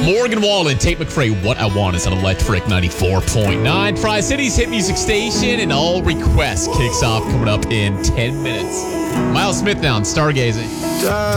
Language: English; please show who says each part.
Speaker 1: Morgan Wallen, Tate McRae, What I Want is on Electric 94.9. Tri-Cities Hit Music Station, and All Requests kicks off coming up in 10 minutes. Miles Smith now on Stargazing.